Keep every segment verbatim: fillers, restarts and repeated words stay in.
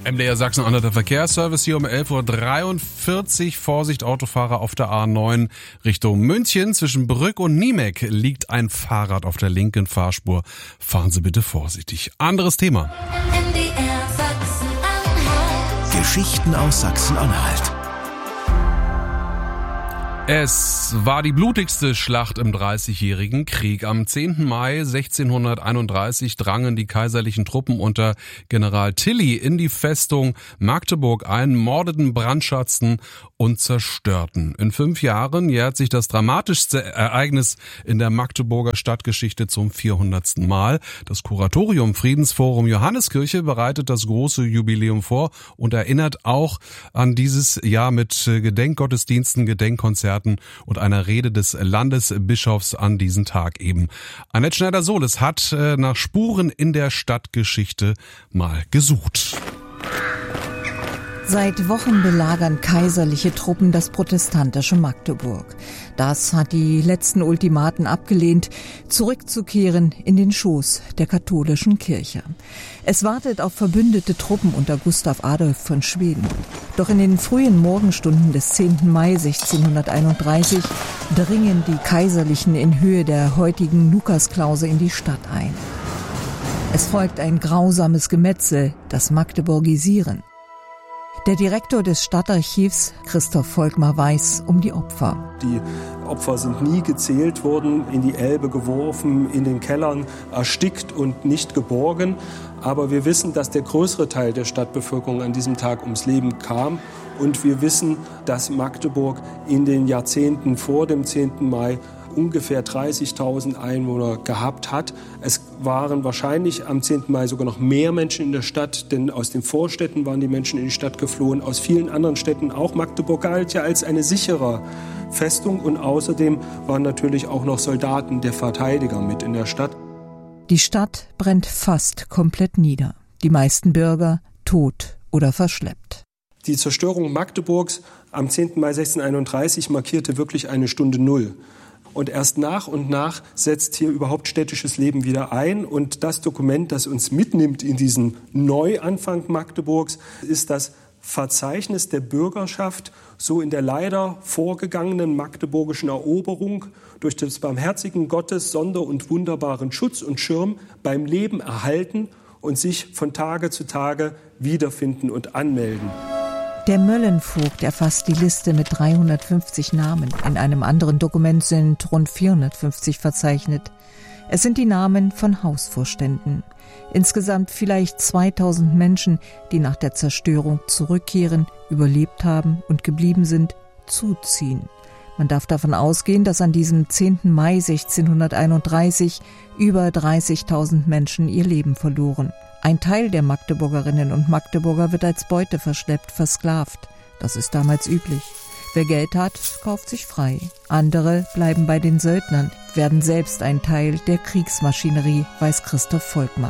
M D R Sachsen-Anhalt, der Verkehrsservice hier um elf Uhr dreiundvierzig. Vorsicht, Autofahrer auf der A neun Richtung München. Zwischen Brück und Niemek liegt ein Fahrrad auf der linken Fahrspur. Fahren Sie bitte vorsichtig. Anderes Thema. M D R Sachsen-Anhalt. Geschichten aus Sachsen-Anhalt. Es war die blutigste Schlacht im Dreißigjährigen Krieg. Am zehnten Mai sechzehnhunderteinunddreißig drangen die kaiserlichen Truppen unter General Tilly in die Festung Magdeburg ein, mordeten, brandschatzten und zerstörten. In fünf Jahren jährt sich das dramatischste Ereignis in der Magdeburger Stadtgeschichte zum vierhundertsten Mal. Das Kuratorium Friedensforum Johanneskirche bereitet das große Jubiläum vor und erinnert auch an dieses Jahr mit Gedenkgottesdiensten, Gedenkkonzerten und einer Rede des Landesbischofs an diesen Tag eben. Annette Schneider-Sohles hat äh, nach Spuren in der Stadtgeschichte mal gesucht. Seit Wochen belagern kaiserliche Truppen das protestantische Magdeburg. Das hat die letzten Ultimaten abgelehnt, zurückzukehren in den Schoß der katholischen Kirche. Es wartet auf verbündete Truppen unter Gustav Adolf von Schweden. Doch in den frühen Morgenstunden des zehnten Mai sechzehnhunderteinunddreißig dringen die Kaiserlichen in Höhe der heutigen Lukasklause in die Stadt ein. Es folgt ein grausames Gemetzel, das Magdeburgisieren. Der Direktor des Stadtarchivs, Christoph Volkmar, weiß um die Opfer. Die Opfer sind nie gezählt worden, in die Elbe geworfen, in den Kellern erstickt und nicht geborgen. Aber wir wissen, dass der größere Teil der Stadtbevölkerung an diesem Tag ums Leben kam. Und wir wissen, dass Magdeburg in den Jahrzehnten vor dem zehnten Mai ungefähr dreißigtausend Einwohner gehabt hat. Es waren wahrscheinlich am zehnten Mai sogar noch mehr Menschen in der Stadt, denn aus den Vorstädten waren die Menschen in die Stadt geflohen, aus vielen anderen Städten auch. Magdeburg galt ja als eine sichere Festung und außerdem waren natürlich auch noch Soldaten der Verteidiger mit in der Stadt. Die Stadt brennt fast komplett nieder. Die meisten Bürger tot oder verschleppt. Die Zerstörung Magdeburgs am zehnten Mai sechzehnhunderteinunddreißig markierte wirklich eine Stunde Null. Und erst nach und nach setzt hier überhaupt städtisches Leben wieder ein. Und das Dokument, das uns mitnimmt in diesen Neuanfang Magdeburgs, ist das Verzeichnis der Bürgerschaft, so in der leider vorgegangenen magdeburgischen Eroberung durch des barmherzigen Gottes Sonder- und wunderbaren Schutz und Schirm beim Leben erhalten und sich von Tage zu Tage wiederfinden und anmelden. Der Möllenvogt erfasst die Liste mit dreihundertfünfzig Namen. In einem anderen Dokument sind rund vierhundertfünfzig verzeichnet. Es sind die Namen von Hausvorständen. Insgesamt vielleicht zweitausend Menschen, die nach der Zerstörung zurückkehren, überlebt haben und geblieben sind, zuziehen. Man darf davon ausgehen, dass an diesem zehnten Mai sechzehnhunderteinunddreißig über dreißigtausend Menschen ihr Leben verloren. Ein Teil der Magdeburgerinnen und Magdeburger wird als Beute verschleppt, versklavt. Das ist damals üblich. Wer Geld hat, kauft sich frei. Andere bleiben bei den Söldnern, werden selbst ein Teil der Kriegsmaschinerie, weiß Christoph Volkmar.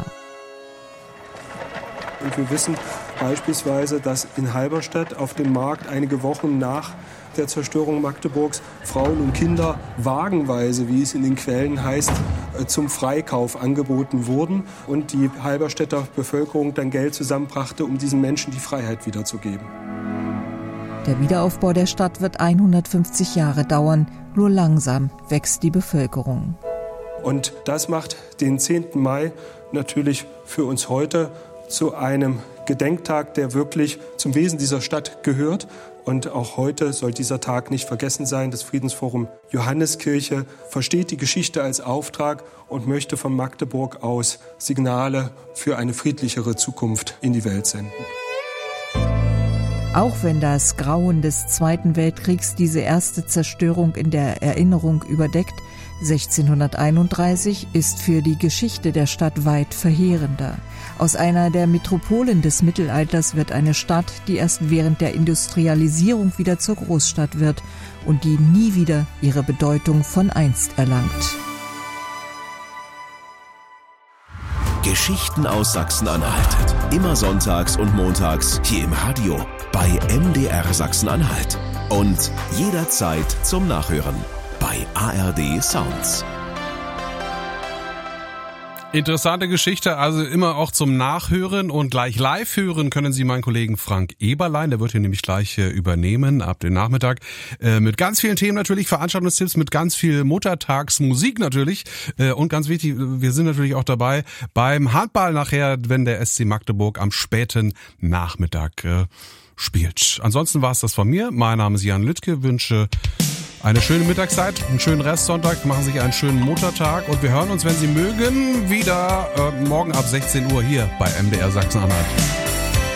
Und wir wissen beispielsweise, dass in Halberstadt auf dem Markt einige Wochen nach der Zerstörung Magdeburgs Frauen und Kinder wagenweise, wie es in den Quellen heißt, zum Freikauf angeboten wurden und die Halberstädter Bevölkerung dann Geld zusammenbrachte, um diesen Menschen die Freiheit wiederzugeben. Der Wiederaufbau der Stadt wird hundertfünfzig Jahre dauern, nur langsam wächst die Bevölkerung. Und das macht den zehnten Mai natürlich für uns heute zu einem Gedenktag, der wirklich zum Wesen dieser Stadt gehört. Und auch heute soll dieser Tag nicht vergessen sein. Das Friedensforum Johanneskirche versteht die Geschichte als Auftrag und möchte von Magdeburg aus Signale für eine friedlichere Zukunft in die Welt senden. Auch wenn das Grauen des Zweiten Weltkriegs diese erste Zerstörung in der Erinnerung überdeckt, sechzehnhunderteinunddreißig ist für die Geschichte der Stadt weit verheerender. Aus einer der Metropolen des Mittelalters wird eine Stadt, die erst während der Industrialisierung wieder zur Großstadt wird und die nie wieder ihre Bedeutung von einst erlangt. Geschichten aus Sachsen-Anhalt. Immer sonntags und montags hier im Radio bei M D R Sachsen-Anhalt. Und jederzeit zum Nachhören bei A R D Sounds. Interessante Geschichte, also immer auch zum Nachhören und gleich live hören können Sie meinen Kollegen Frank Eberlein, der wird hier nämlich gleich äh, übernehmen ab dem Nachmittag äh, mit ganz vielen Themen natürlich, Veranstaltungstipps, mit ganz viel Muttertagsmusik natürlich äh, und ganz wichtig, wir sind natürlich auch dabei beim Handball nachher, wenn der S C Magdeburg am späten Nachmittag äh, spielt. Ansonsten war es das von mir, mein Name ist Jan Lüttke, wünsche eine schöne Mittagszeit, einen schönen Restsonntag, machen Sie sich einen schönen Muttertag und wir hören uns, wenn Sie mögen, wieder äh, morgen ab sechzehn Uhr hier bei M D R Sachsen-Anhalt.